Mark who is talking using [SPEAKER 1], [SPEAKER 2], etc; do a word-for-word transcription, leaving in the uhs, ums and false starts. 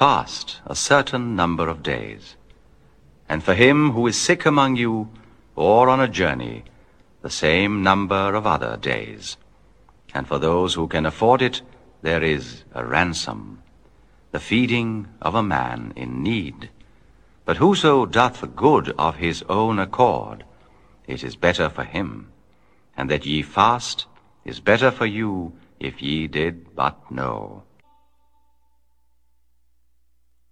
[SPEAKER 1] fast a certain number of days. And for him who is sick among you, or on a journey, the same number of other days. And for those who can afford it, there is a ransom, the feeding of a man in need. But whoso doth the good of his own accord, it is better for him. And that ye fast is better for you, if ye did but know.